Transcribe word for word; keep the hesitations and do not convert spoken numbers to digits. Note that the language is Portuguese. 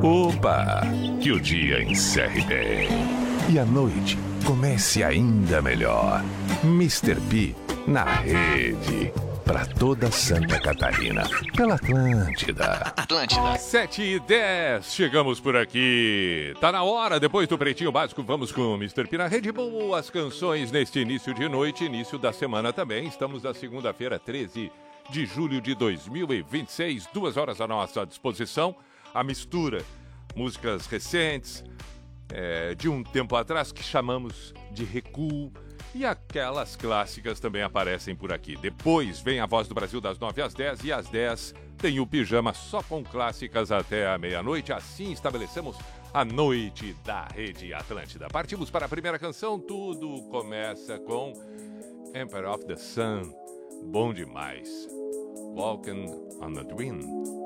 Opa! Que o dia encerre bem. E a noite comece ainda melhor. mister P na rede. Pra toda Santa Catarina. Pela Atlântida. Atlântida. sete e dez, chegamos por aqui. Tá na hora, depois do Pretinho Básico, vamos com o mister P na rede. Boas canções neste início de noite, início da semana também. Estamos na segunda-feira, treze de julho de dois mil e vinte e seis. Duas horas à nossa disposição. A mistura, músicas recentes, é, de um tempo atrás, que chamamos de recuo. E aquelas clássicas também aparecem por aqui. Depois vem a Voz do Brasil das nove às dez e às dez tem o Pijama só com clássicas até a meia-noite. Assim estabelecemos a noite da Rede Atlântida. Partimos para a primeira canção. Tudo começa com Emperor of the Sun. Bom demais. Walking on a Dream.